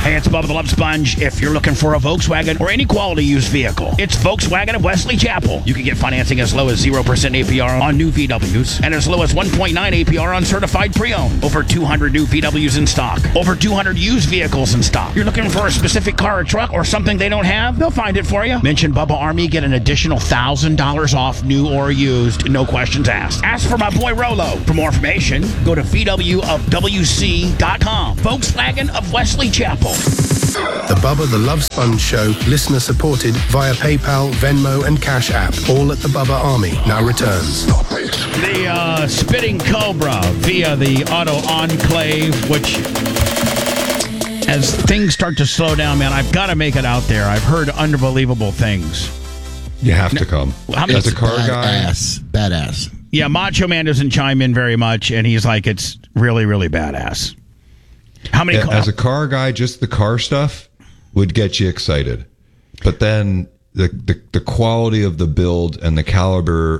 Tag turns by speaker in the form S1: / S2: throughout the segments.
S1: Hey, it's Bubba the Love Sponge. If you're looking for a Volkswagen or any quality used vehicle, it's Volkswagen of Wesley Chapel. You can get financing as low as 0% APR on new VWs and as low as 1.9 APR on certified pre-owned. Over 200 new VWs in stock. Over 200 used vehicles in stock. You're looking for a specific car or truck or something they don't have? They'll find it for you. Mention Bubba Army, get an additional $1,000 off new or used. No questions asked. Ask for my boy Rolo. For more information, go to VWofWC.com. Volkswagen of Wesley Chapel.
S2: The Bubba the Love Sponge Show, listener supported via PayPal, Venmo, and Cash App. All at the Bubba Army now returns.
S1: The Spitting Cobra via the Auto Enclave, which, as things start to slow down, man, I've got to make it out there. I've heard unbelievable things.
S3: You have to come. As a car guy.
S4: Badass.
S1: Yeah, Macho Man doesn't chime in very much, and he's like, it's really, really badass. How many?
S3: As a car guy, just the car stuff would get you excited, but then the quality of the build and the caliber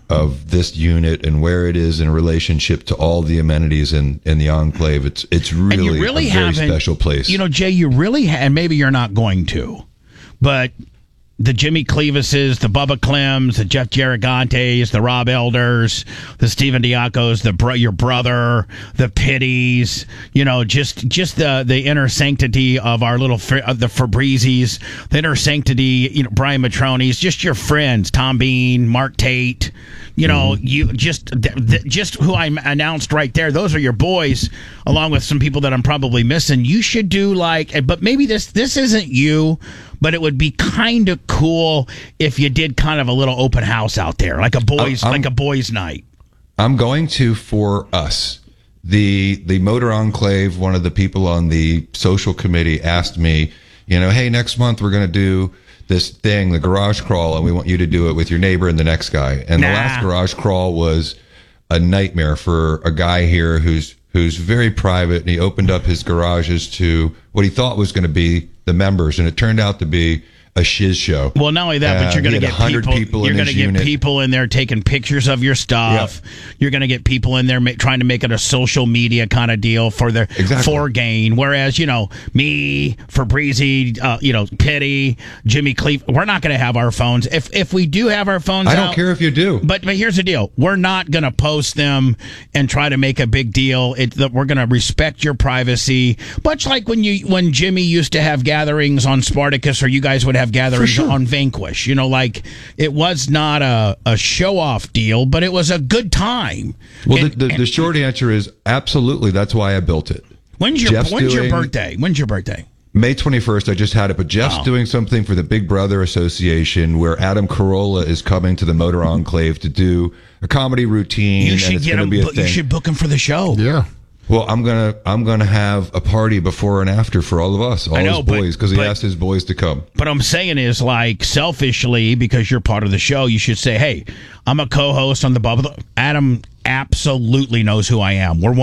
S3: of this unit and where it is in relationship to all the amenities in the Enclave, it's really a very special place.
S1: You know, Jay, you really and maybe you're not going to, but the Jimmy Clevises, the Bubba Clems, the Jeff Giragantes, the Rob Elders, the Steven Diacos, your brother, the Pitties, you know, just the inner sanctity of our little the Fabrizis, the inner sanctity, you know, Brian Matronis, just your friends, Tom Bean, Mark Tate, you know, you just who I announced right there. Those are your boys, along with some people that I'm probably missing. You should do but maybe this isn't you. But it would be kind of cool if you did kind of a little open house out there, like a boys night.
S3: I'm going to for us. The Motor Enclave, one of the people on the social committee asked me, you know, hey, next month we're going to do this thing, the garage crawl, and we want you to do it with your neighbor and the next guy. And the last garage crawl was a nightmare for a guy here who's very private, and he opened up his garages to what he thought was going to be the members, and it turned out to be a shiz show.
S1: Well, not only that, but you're going to get people. You're going to get people in there taking pictures of your stuff. Yep. You're going to get people in there trying to make it a social media kind of deal for their for gain. Whereas, you know, me, Fabrizi, Petty, Jimmy Cleve, we're not going to have our phones. If we do have our phones,
S3: I don't care if you do.
S1: But here's the deal: we're not going to post them and try to make a big deal. We're going to respect your privacy, much like when Jimmy used to have gatherings on Spartacus, or you guys would have gatherings on Vanquish. You know, like, it was not a show-off deal, but it was a good time.
S3: Well, the short answer is absolutely. That's why I built it.
S1: When's your birthday? When's your birthday?
S3: May 21st. I just had it, but Jeff's doing something for the Big Brother Association where Adam Carolla is coming to the Motor Enclave to do a comedy routine.
S1: You should get him. You should book him for the show.
S4: Yeah.
S3: Well, I'm gonna have a party before and after for all of us, all his boys, because he asked his boys to come.
S1: But I'm saying is, like, selfishly, because you're part of the show, you should say, "Hey, I'm a co-host on the Bubba." Adam absolutely knows who I am. Him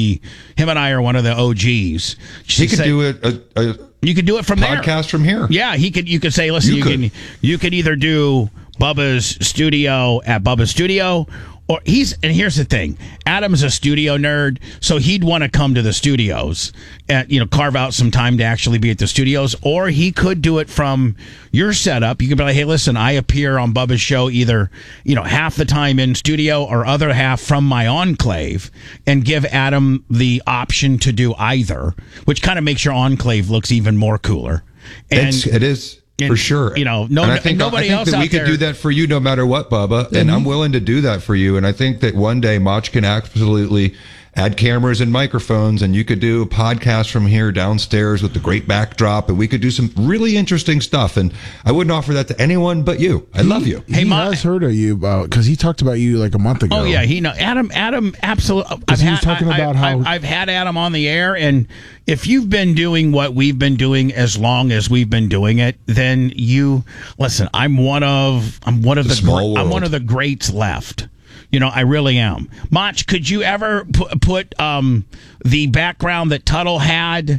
S1: and I are one of the OGs.
S3: He could do it.
S1: You could do it from there.
S3: Podcast from here.
S1: Yeah, you could say, listen, you could either do Bubba's studio at Bubba's studio. And here's the thing, Adam's a studio nerd, so he'd want to come to the studios and, you know, carve out some time to actually be at the studios, or he could do it from your setup. You could be like, hey, listen, I appear on Bubba's show either, you know, half the time in studio or other half from my Enclave, and give Adam the option to do either, which kind of makes your Enclave looks even more cooler. And
S3: it is. For sure.
S1: You know,
S3: I think that we could do that for you no matter what, Bubba. And I'm willing to do that for you. And I think that one day Mach can absolutely add cameras and microphones, and you could do a podcast from here downstairs with the great backdrop, and we could do some really interesting stuff. And I wouldn't offer that to anyone but you. I love you.
S4: He has heard of you because he talked about you like a month ago.
S1: Oh yeah, he know Adam absolutely.
S4: I've
S1: had Adam on the air, and if you've been doing what we've been doing as long as we've been doing it, then you listen. I'm one of the greats left. You know, I really am. Mach, could you ever put the background that Tuttle had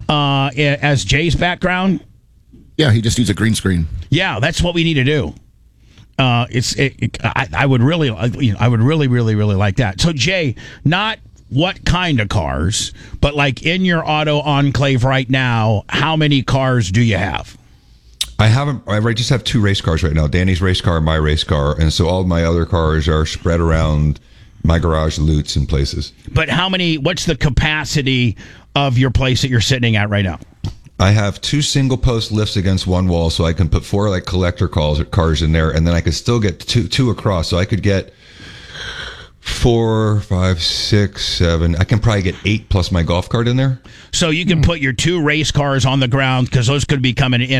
S1: as Jay's background?
S4: Yeah, he just needs a green screen.
S1: Yeah, that's what we need to do. I would really like that. So Jay, not what kind of cars, but like in your auto enclave right now, how many cars do you have?
S3: I just have 2 race cars right now. Danny's race car and my race car. And so all my other cars are spread around my garage loots and places.
S1: But what's the capacity of your place that you're sitting at right now?
S3: I have 2 single post lifts against one wall, so I can put 4 like collector cars in there, and then I could still get two across. So I could get 4, 5, 6, 7. I can probably get 8 plus my golf cart in there.
S1: So you can put your 2 race cars on the ground because those could be coming in